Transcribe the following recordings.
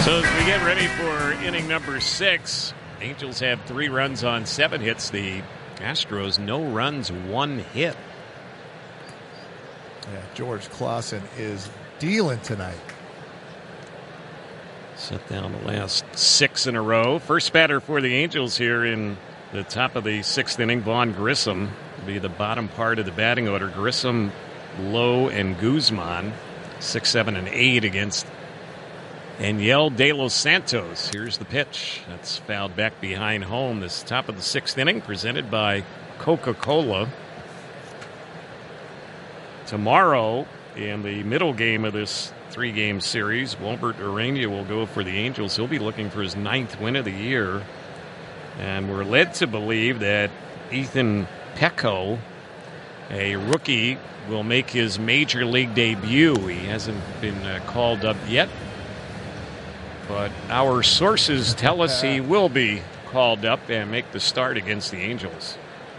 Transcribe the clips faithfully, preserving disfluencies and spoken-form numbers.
So as we get ready for inning number six, Angels have three runs on seven hits. The Astros, no runs, one hit. Yeah, George Clausen is dealing tonight. Set down the last six in a row. First batter for the Angels here in the top of the sixth inning, Vaughn Grissom. Will be the bottom part of the batting order. Grissom, Lowe, and Guzman. Six, seven, and eight against Aniel De Los Santos. Here's the pitch. That's fouled back behind home. This top of the sixth inning, presented by Coca-Cola. Tomorrow, in the middle game of this three-game series, Wilbert Urania will go for the Angels. He'll be looking for his ninth win of the year. And we're led to believe that Ethan Pecco, a rookie, will make his major league debut. He hasn't been uh, called up yet, but our sources tell us he will be called up and make the start against the Angels.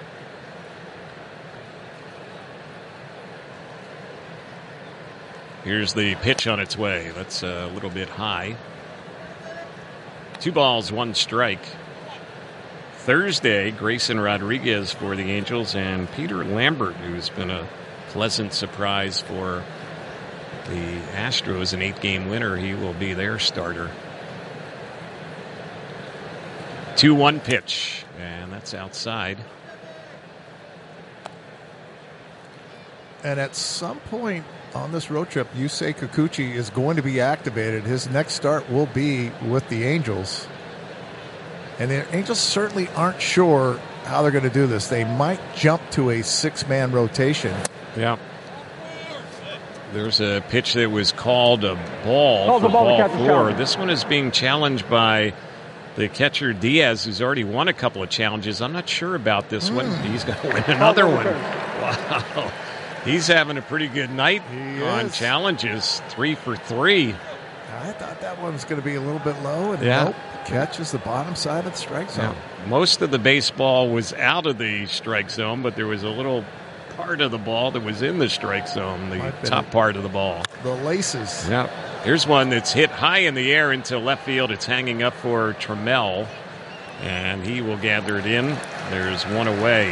Here's the pitch on its way. That's a little bit high. Two balls, one strike. Thursday, Grayson Rodriguez for the Angels and Peter Lambert, who's been a pleasant surprise for the Astros, an eight-game winner. He will be their starter. two one pitch, and that's outside. And at some point on this road trip, Yusei Kikuchi is going to be activated. His next start will be with the Angels. And the Angels certainly aren't sure how they're going to do this. They might jump to a six-man rotation. Yeah. There's a pitch that was called a ball Called for the ball ball to catch a four. challenge. This one is being challenged by the catcher Diaz, who's already won a couple of challenges. I'm not sure about this mm. one. He's going to win another one. Wow. He's having a pretty good night he on is. challenges. Three for three. I thought that one was going to be a little bit low, and Yeah. nope, catches the bottom side of the strike zone. Yeah. Most of the baseball was out of the strike zone, but there was a little part of the ball that was in the strike zone, the Might be top the- part of the ball. The laces. Yeah. Here's one that's hit high in the air into left field. It's hanging up for Trammell, and he will gather it in. There's one away.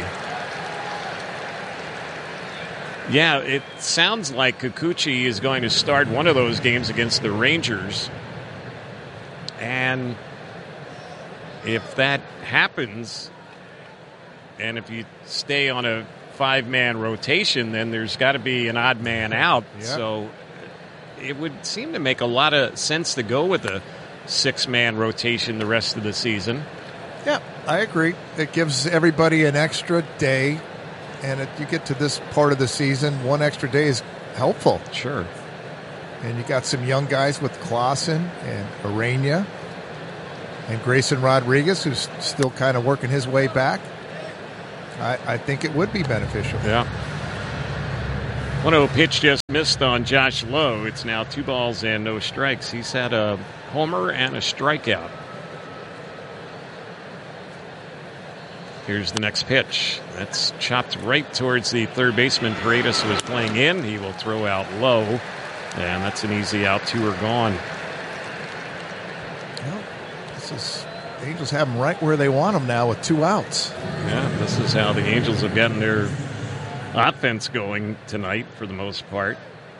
Yeah, it sounds like Kikuchi is going to start one of those games against the Rangers. And if that happens, and if you stay on a five-man rotation, then there's got to be an odd man out. Yep. So it would seem to make a lot of sense to go with a six-man rotation the rest of the season. Yeah, I agree. It gives everybody an extra day, and if you get to this part of the season, one extra day is helpful. Sure. And you got some young guys with Clausen and Urania and Grayson Rodriguez, who's still kind of working his way back. I, I think it would be beneficial. Yeah. one oh pitch just missed on Josh Lowe. It's now two balls and no strikes. He's had a homer and a strikeout. Here's the next pitch. That's chopped right towards the third baseman Paredes was playing in. He will throw out low, and that's an easy out. Two are gone. Well, this is the Angels have them right where they want them now with two outs. Yeah, this is how the Angels have gotten their offense going tonight for the most part.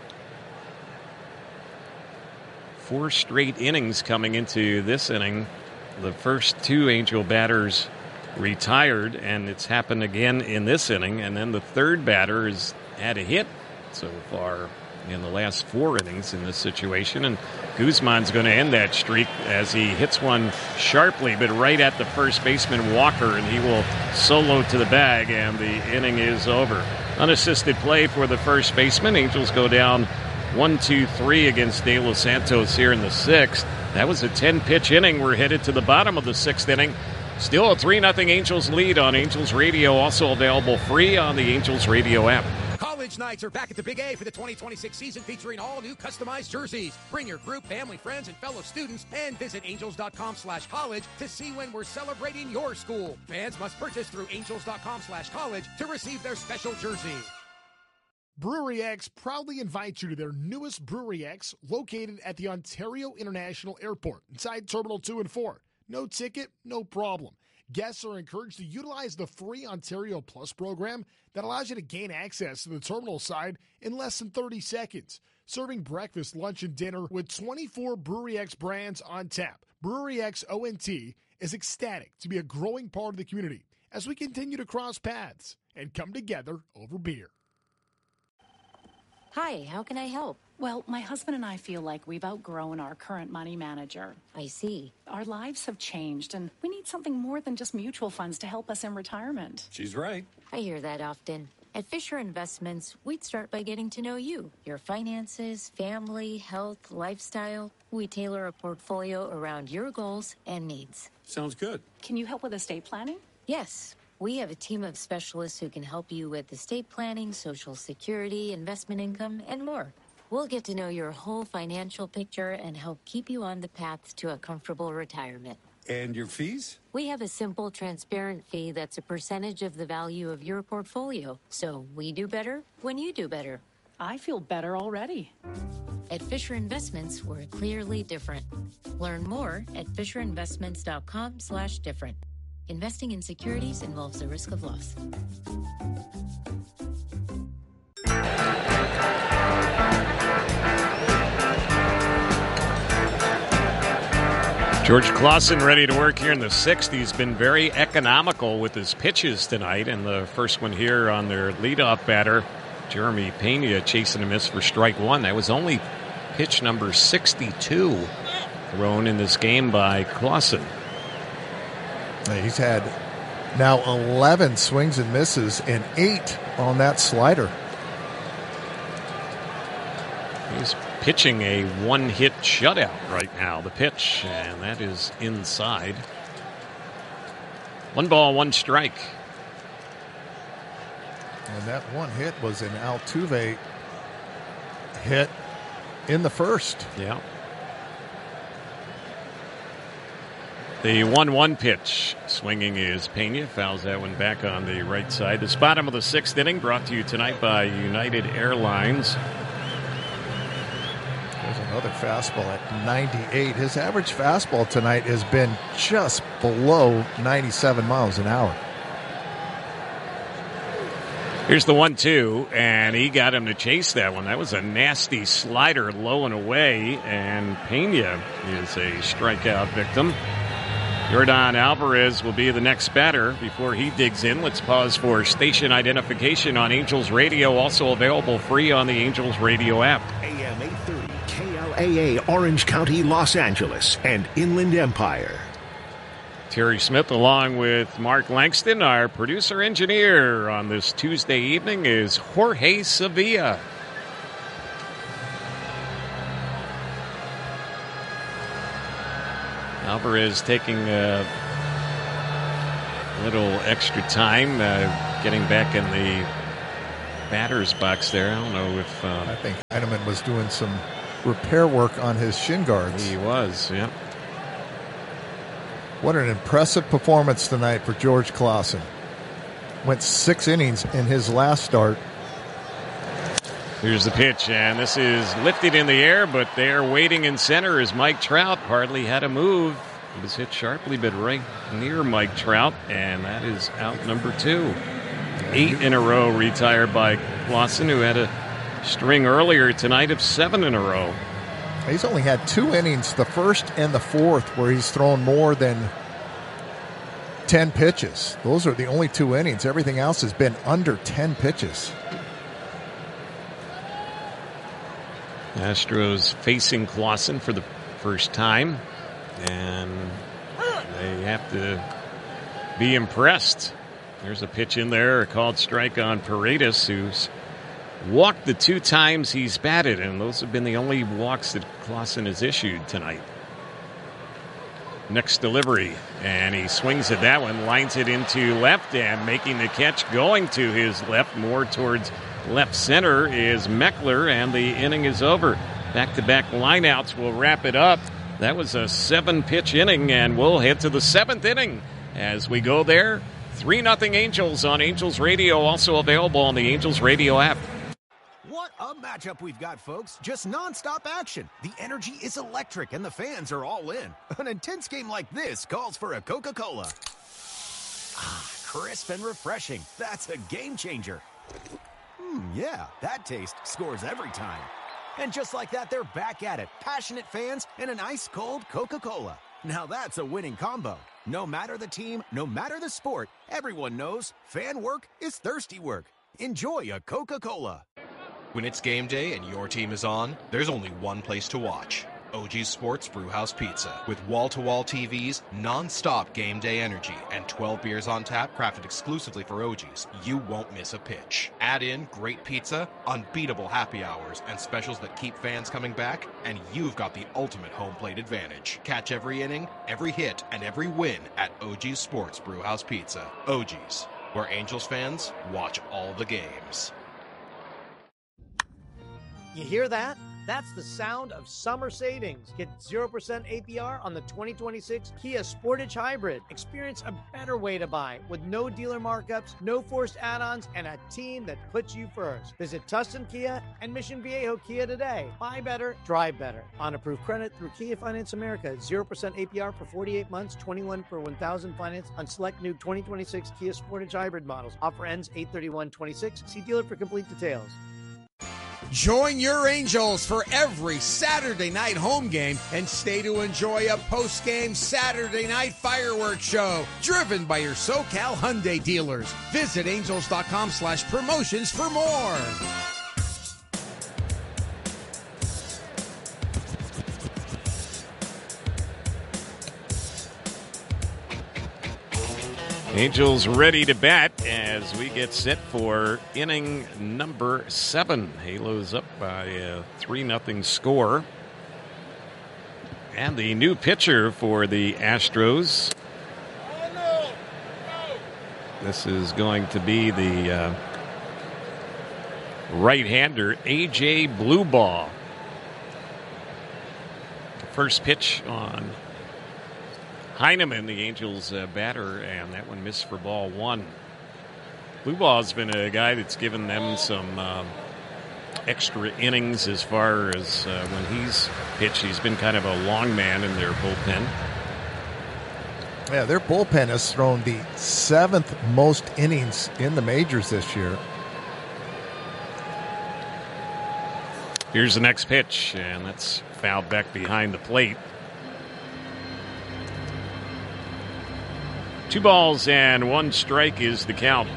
Four straight innings coming into this inning. The first two Angel batters retired, and it's happened again in this inning. And then the third batter has had a hit so far in the last four innings in this situation. And Guzman's going to end that streak as he hits one sharply, but right at the first baseman Walker, and he will solo to the bag, and the inning is over. Unassisted play for the first baseman. Angels go down one two three against De Los Santos here in the sixth. That was a ten-pitch inning. We're headed to the bottom of the sixth inning. Still a three nothing Angels lead on Angels Radio, also available free on the Angels Radio app. College nights are back at the Big A for the twenty twenty-six season, featuring all new customized jerseys. Bring your group, family, friends, and fellow students, and visit angels.com slash college to see when we're celebrating your school. Fans must purchase through angels.com slash college to receive their special jersey. Brewery X proudly invites you to their newest Brewery X, located at the Ontario International Airport, inside Terminal two and four. No ticket, no problem. Guests are encouraged to utilize the free Ontario Plus program that allows you to gain access to the terminal side in less than thirty seconds. Serving breakfast, lunch, and dinner with twenty-four Brewery X brands on tap. Brewery X O N T is ecstatic to be a growing part of the community as we continue to cross paths and come together over beer. Hi, how can I help? Well, my husband and I feel like we've outgrown our current money manager. I see. Our lives have changed, and we need something more than just mutual funds to help us in retirement. She's right. I hear that often. At Fisher Investments, we'd start by getting to know you, your finances, family, health, lifestyle. We tailor a portfolio around your goals and needs. Sounds good. Can you help with estate planning? Yes. We have a team of specialists who can help you with estate planning, Social Security, investment income, and more. We'll get to know your whole financial picture and help keep you on the path to a comfortable retirement. And your fees? We have a simple, transparent fee that's a percentage of the value of your portfolio. So we do better when you do better. I feel better already. At Fisher Investments, we're clearly different. Learn more at fisherinvestments.com slash different. Investing in securities involves the risk of loss. George Clausen ready to work here in the sixth. He's been very economical with his pitches tonight, and the first one here on their leadoff batter, Jeremy Pena, chasing a miss for strike one. That was only pitch number sixty-two thrown in this game by Clausen. He's had now eleven swings and misses and eight on that slider. He's pitching a one-hit shutout right now, the pitch, and that is inside. One ball, one strike. And that one hit was an Altuve hit in the first. Yeah. The one one pitch swinging is Pena. Fouls that one back on the right side. This bottom of the sixth inning brought to you tonight by United Airlines. There's another fastball at ninety-eight. His average fastball tonight has been just below ninety-seven miles an hour. Here's the one two, and he got him to chase that one. That was a nasty slider low and away, and Pena is a strikeout victim. Yordan Alvarez will be the next batter. Before he digs in, let's pause for station identification on Angels Radio, also available free on the Angels Radio app. A M eight thirty K L A A, Orange County, Los Angeles, and Inland Empire. Terry Smith along with Mark Langston, our producer-engineer on this Tuesday evening is Jorge Sevilla. Alvarez taking a little extra time uh, getting back in the batter's box there. I don't know if... Uh, I think Heineman was doing some repair work on his shin guards. He was, yeah. What an impressive performance tonight for George Clausen. Went six innings in his last start. Here's the pitch, and this is lifted in the air, but they're waiting in center as Mike Trout hardly had a move. It was hit sharply, but right near Mike Trout, and that is out number two. Eight in a row retired by Clausen, who had a string earlier tonight of seven in a row. He's only had two innings, the first and the fourth, where he's thrown more than ten pitches. Those are the only two innings. Everything else has been under ten pitches. Astros facing Clausen for the first time, and they have to be impressed. There's a pitch in there, a called strike on Paredes, who's walked the two times he's batted, and those have been the only walks that Clausen has issued tonight. Next delivery, and he swings at that one, lines it into left, and making the catch going to his left, more towards left center, is Meckler, and the inning is over. Back-to-back lineouts will wrap it up. That was a seven-pitch inning, and we'll head to the seventh inning as we go there. three nothing Angels on Angels Radio, also available on the Angels Radio app. What a matchup we've got, folks. Just non-stop action. The energy is electric and the fans are all in. An intense game like this calls for a Coca-Cola. Ah, crisp and refreshing. That's a game changer. Hmm, yeah, that taste scores every time. And just like that, they're back at it. Passionate fans and an ice-cold Coca-Cola. Now that's a winning combo. No matter the team, no matter the sport, everyone knows fan work is thirsty work. Enjoy a Coca-Cola. When it's game day and your team is on, there's only one place to watch. O G's Sports Brewhouse Pizza. With wall-to-wall T Vs, non-stop game day energy, and twelve beers on tap crafted exclusively for O G's, you won't miss a pitch. Add in great pizza, unbeatable happy hours, and specials that keep fans coming back, and you've got the ultimate home plate advantage. Catch every inning, every hit, and every win at O G's Sports Brewhouse Pizza. O G's, where Angels fans watch all the games. You hear that? That's the sound of summer savings. Get zero percent A P R on the twenty twenty-six Kia Sportage Hybrid. Experience a better way to buy with no dealer markups, no forced add-ons, and a team that puts you first. Visit Tustin Kia and Mission Viejo Kia today. Buy better, drive better. On approved credit through Kia Finance America. zero percent A P R for forty-eight months, twenty-one per one thousand finance on select new twenty twenty-six Kia Sportage Hybrid models. Offer ends eight thirty-one twenty-six. See dealer for complete details. Join your Angels for every Saturday night home game and stay to enjoy a post-game Saturday night fireworks show driven by your SoCal Hyundai dealers. Visit angels.com slash promotions for more. Angels ready to bat as we get set for inning number seven. Halos up by a three nothing score. And the new pitcher for the Astros. This is going to be the uh, right-hander, A J Blueball. First pitch on Heineman, the Angels uh, batter, and that one missed for ball one. Blueball's been a guy that's given them some uh, extra innings as far as uh, when he's pitched. He's been kind of a long man in their bullpen. Yeah, their bullpen has thrown the seventh most innings in the majors this year. Here's the next pitch, and that's fouled back behind the plate. Two balls and one strike is the count.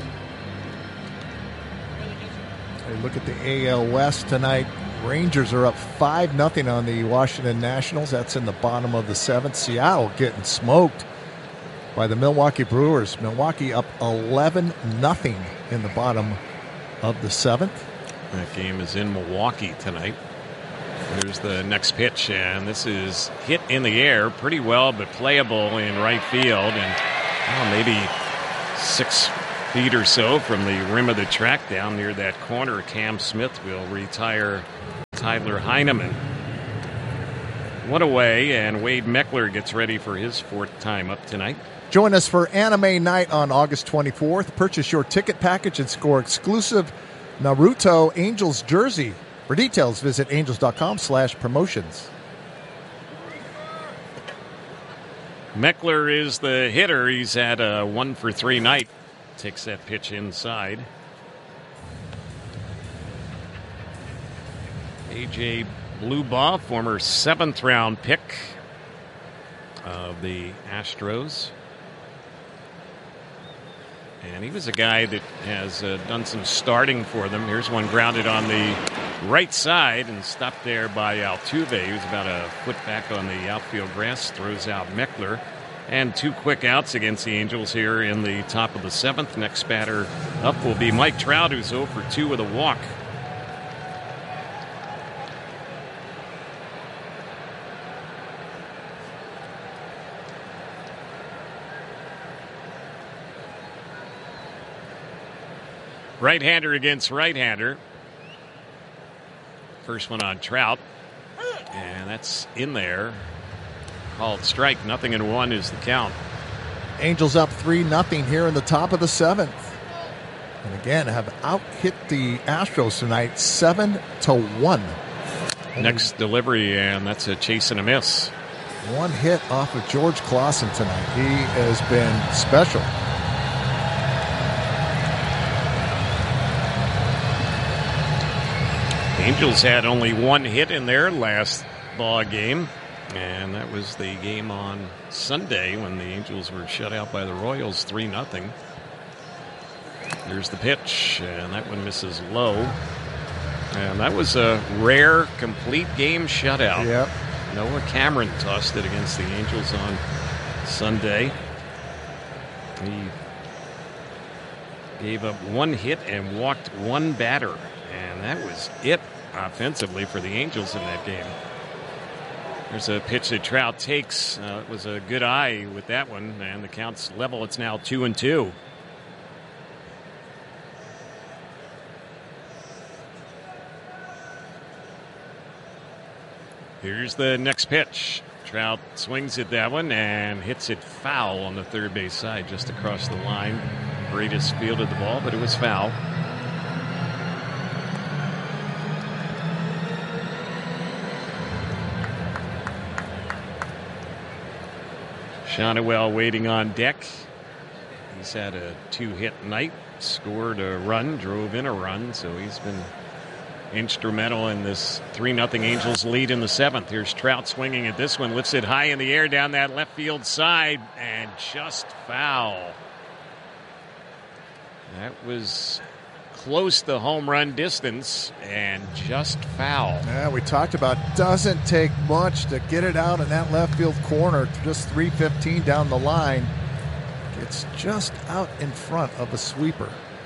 Hey, look at the A L West tonight. Rangers are up five nothing on the Washington Nationals. That's in the bottom of the seventh. Seattle getting smoked by the Milwaukee Brewers. Milwaukee up eleven nothing in the bottom of the seventh. That game is in Milwaukee tonight. There's the next pitch, and this is hit in the air pretty well, but playable in right field. And oh, maybe six feet or so from the rim of the track down near that corner, Cam Smith will retire Tyler Heineman. One away, and Wade Meckler gets ready for his fourth time up tonight. Join us for Anime Night on August twenty-fourth. Purchase your ticket package and score exclusive Naruto Angels jersey. For details, visit angels.com slash promotions. Meckler is the hitter. He's had a one for three night. Takes that pitch inside. A J Blueball, former seventh round pick of the Astros. And he was a guy that has uh, done some starting for them. Here's one grounded on the right side and stopped there by Altuve. He was about a foot back on the outfield grass. Throws out Meckler. And two quick outs against the Angels here in the top of the seventh. Next batter up will be Mike Trout, who's zero for two with a walk. Right-hander against right-hander. First one on Trout. And that's in there. Called strike. Nothing in one is the count. Angels up three nothing here in the top of the seventh. And again, have out-hit the Astros tonight, seven to one. Next delivery, and that's a chase and a miss. One hit off of George Clausen tonight. He has been special. Angels had only one hit in their last ball game, and that was the game on Sunday when the Angels were shut out by the Royals three nothing. Here's the pitch, and that one misses low. And that was a rare complete game shutout. Yep. Noah Cameron tossed it against the Angels on Sunday. He gave up one hit and walked one batter, and that was it offensively for the Angels in that game. There's a pitch that Trout takes. Uh, it was a good eye with that one, and the count's level. It's now two and two. Here's the next pitch. Trout swings at that one and hits it foul on the third base side, just across the line. Greatest fielded the ball, but it was foul. Shonewell waiting on deck. He's had a two-hit night, scored a run, drove in a run, so he's been instrumental in this three nothing Angels lead in the seventh. Here's Trout swinging at this one, lifts it high in the air down that left field side, and just foul. That was close to home run distance and just foul. Yeah, we talked about doesn't take much to get it out in that left field corner. Just three fifteen down the line. It's just out in front of a sweeper.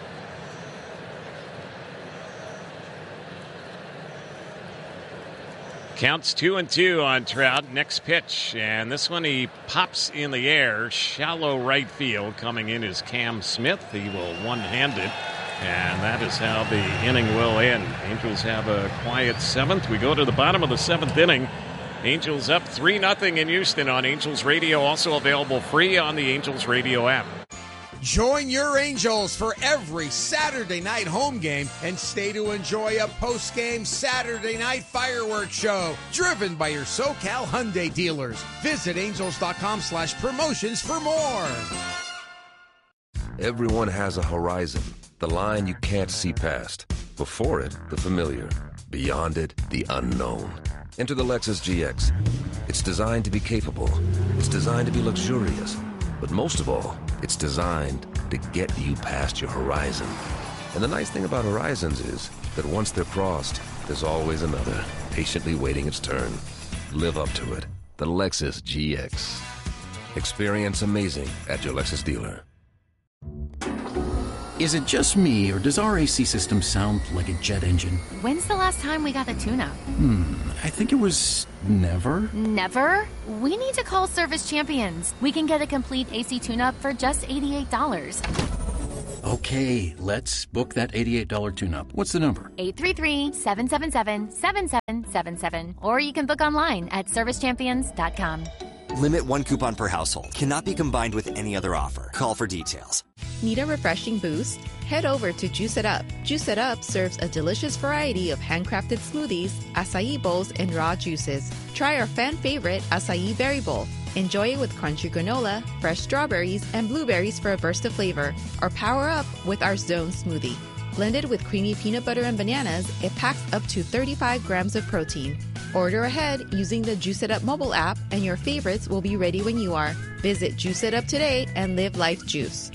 Counts two and two on Trout. Next pitch, and this one he pops in the air, shallow right field. Coming in is Cam Smith. He will one-hand it, and that is how the inning will end. Angels have a quiet seventh. We go to the bottom of the seventh inning. Angels up three nothing in Houston on Angels Radio, also available free on the Angels Radio app. Join your Angels for every Saturday night home game and stay to enjoy a post-game Saturday night fireworks show driven by your SoCal Hyundai dealers. Visit angels.com slash promotions for more. Everyone has a horizon, the line you can't see past. Before it, the familiar. Beyond it, the unknown. Enter the Lexus G X. It's designed to be capable. It's designed to be luxurious. But most of all, it's designed to get you past your horizon. And the nice thing about horizons is that once they're crossed, there's always another, patiently waiting its turn. Live up to it. The Lexus G X. Experience amazing at your Lexus dealer. Is it just me, or does our A C system sound like a jet engine? When's the last time we got the tune-up? Hmm, I think it was never. Never? We need to call Service Champions. We can get a complete A C tune-up for just eighty-eight dollars. Okay, let's book that eighty-eight dollars tune-up. What's the number? eight three three, seven seven seven, seven seven seven seven. Or you can book online at service champions dot com. Limit one coupon per household. Cannot be combined with any other offer. Call for details. Need a refreshing boost? Head over to Juice It Up. Juice It Up serves a delicious variety of handcrafted smoothies, acai bowls, and raw juices. Try our fan favorite acai berry bowl. Enjoy it with crunchy granola, fresh strawberries, and blueberries for a burst of flavor. Or power up with our Zone smoothie. Blended with creamy peanut butter and bananas, it packs up to thirty-five grams of protein. Order ahead using the Juice It Up mobile app, and your favorites will be ready when you are. Visit Juice It Up today and live life juice.